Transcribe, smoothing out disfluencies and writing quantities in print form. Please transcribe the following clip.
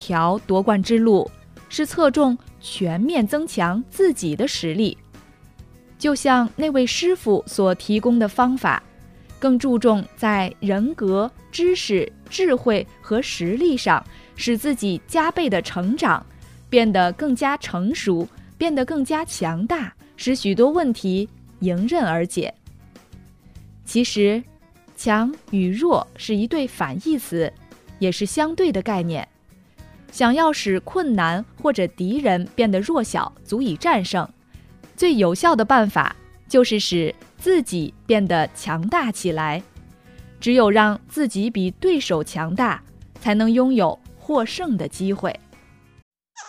条夺冠之路，是侧重全面增强自己的实力。就像那位师傅所提供的方法，更注重在人格、知识、智慧和实力上，使自己加倍的成长，变得更加成熟，变得更加强大，使许多问题迎刃而解。其实，强与弱是一对反义词，也是相对的概念。想要使困难或者敌人变得弱小，足以战胜，最有效的办法就是使自己变得强大起来。只有让自己比对手强大，才能拥有获胜的机会。